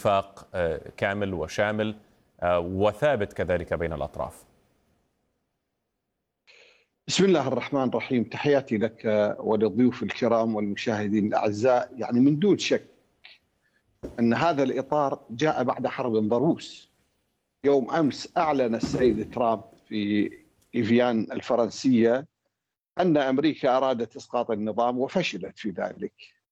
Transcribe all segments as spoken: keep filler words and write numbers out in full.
اتفاق كامل وشامل وثابت كذلك بين الأطراف؟ بسم الله الرحمن الرحيم. تحياتي لك وللضيوف الكرام والمشاهدين الأعزاء. يعني من دون شك أن هذا الإطار جاء بعد حرب ضروس. يوم أمس أعلن السيد ترامب في إيفيان الفرنسية أن أمريكا أرادت إسقاط النظام وفشلت في ذلك.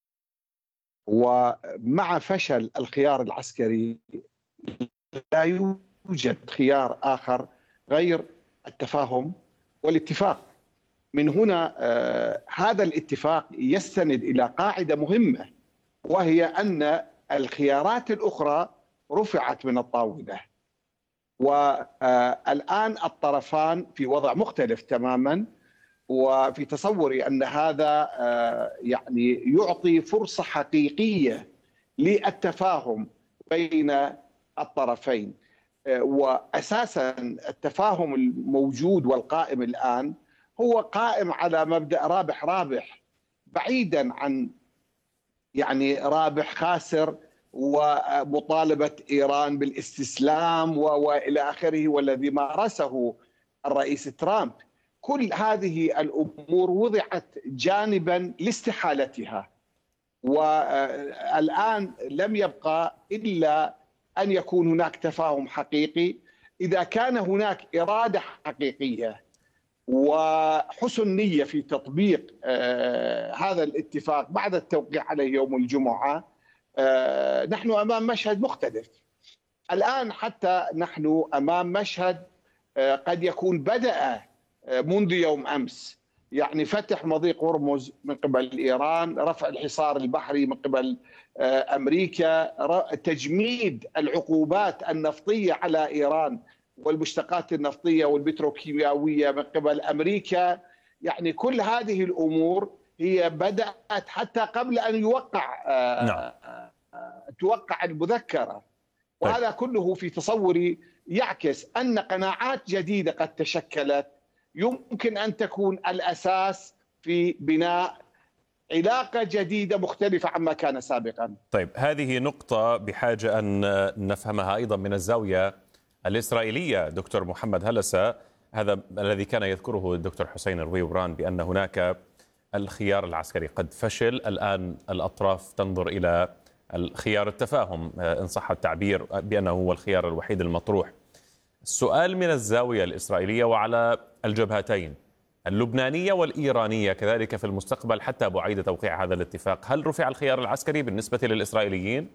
ومع فشل الخيار العسكري لا يوجد خيار آخر غير التفاهم والاتفاق. من هنا آه هذا الاتفاق يستند إلى قاعدة مهمة، وهي أن الخيارات الأخرى رفعت من الطاولة، والآن الطرفان في وضع مختلف تماما. وفي تصوري أن هذا آه يعني يعطي فرصة حقيقية للتفاهم بين الطرفين. وأساسا التفاهم الموجود والقائم الآن هو قائم على مبدأ رابح رابح، بعيدا عن يعني رابح خاسر ومطالبة إيران بالاستسلام وإلى آخره والذي مارسه الرئيس ترامب. كل هذه الأمور وضعت جانبا لاستحالتها، والآن لم يبقى إلا أن يكون هناك تفاهم حقيقي. إذا كان هناك إرادة حقيقية وحسن نية في تطبيق آه هذا الاتفاق بعد التوقيع عليه يوم الجمعة، آه نحن أمام مشهد مختلف. الآن حتى نحن أمام مشهد آه قد يكون بدأ آه منذ يوم أمس، يعني فتح مضيق هرمز من قبل إيران، رفع الحصار البحري من قبل أمريكا، تجميد العقوبات النفطية على إيران والمشتقات النفطية والبتروكيماوية من قبل أمريكا. يعني كل هذه الأمور هي بدأت حتى قبل أن يوقع نعم. توقع المذكرة. وهذا كله في تصوري يعكس أن قناعات جديدة قد تشكلت يمكن أن تكون الأساس في بناء علاقة جديدة مختلفة عما كان سابقا. طيب، هذه نقطة بحاجة أن نفهمها أيضا من الزاوية الإسرائيلية. دكتور محمد هلسة، هذا الذي كان يذكره الدكتور حسين الرويبران بأن هناك الخيار العسكري قد فشل، الآن الأطراف تنظر إلى الخيار التفاهم إن صح التعبير بأنه هو الخيار الوحيد المطروح. السؤال من الزاوية الإسرائيلية وعلى الجبهتين اللبنانية والإيرانية كذلك في المستقبل حتى بعيد توقيع هذا الاتفاق، هل رفع الخيار العسكري بالنسبة للإسرائيليين؟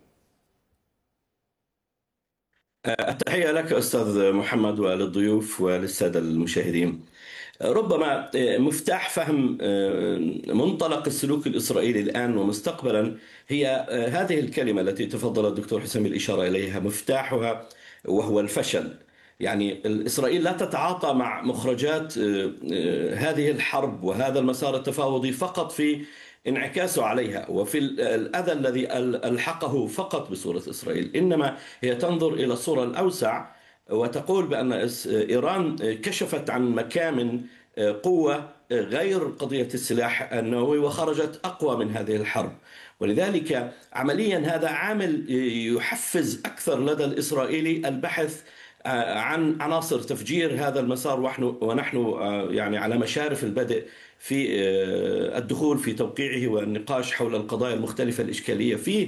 التحية لك أستاذ محمد وللضيوف وللسادة المشاهدين. ربما مفتاح فهم منطلق السلوك الإسرائيلي الآن ومستقبلا هي هذه الكلمة التي تفضل الدكتور حسين بالإشارة إليها، مفتاحها وهو الفشل. يعني إسرائيل لا تتعاطى مع مخرجات هذه الحرب وهذا المسار التفاوضي فقط في انعكاسه عليها وفي الأذى الذي ألحقه فقط بصورة إسرائيل، إنما هي تنظر إلى الصورة الأوسع وتقول بأن إيران كشفت عن مكامن قوة غير قضية السلاح النووي وخرجت أقوى من هذه الحرب. ولذلك عمليا هذا عامل يحفز أكثر لدى الإسرائيلي البحث عن عناصر تفجير هذا المسار، ونحن يعني على مشارف البدء في الدخول في توقيعه والنقاش حول القضايا المختلفة الإشكالية فيه،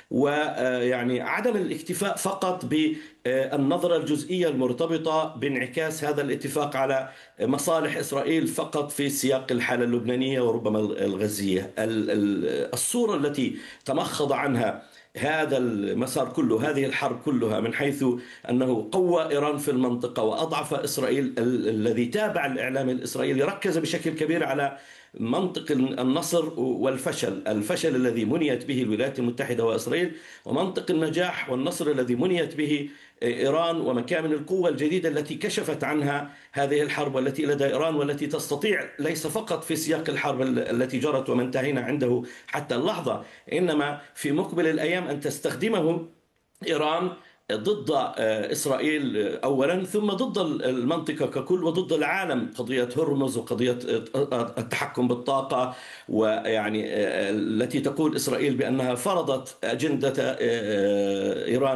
ويعني عدم الاكتفاء فقط بالنظرة الجزئية المرتبطة بانعكاس هذا الاتفاق على مصالح إسرائيل فقط في سياق الحالة اللبنانية وربما الغزية. الصورة التي تمخض عنها هذا المسار كله، هذه الحرب كلها، من حيث أنه قوى إيران في المنطقة وأضعف إسرائيل، الذي تابع الإعلام الإسرائيلي ركز بشكل كبير على منطق النصر والفشل، الفشل الذي منيت به الولايات المتحدة وإسرائيل، ومنطق النجاح والنصر الذي منيت به إيران ومكامن القوة الجديدة التي كشفت عنها هذه الحرب والتي لدى إيران، والتي تستطيع ليس فقط في سياق الحرب التي جرت وما انتهينا عنده حتى اللحظة، إنما في مقبل الأيام أن تستخدمه إيران ضد إسرائيل أولا، ثم ضد المنطقة ككل وضد العالم، قضية هرمز وقضية التحكم بالطاقة، ويعني التي تقول إسرائيل بأنها فرضت أجندة إيران